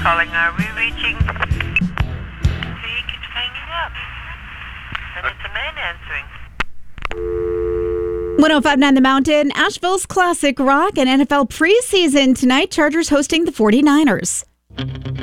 calling. Are we reaching? He keeps hanging up. And it's a man answering. 105.9 The Mountain, Asheville's classic rock and NFL preseason tonight. Chargers hosting the 49ers.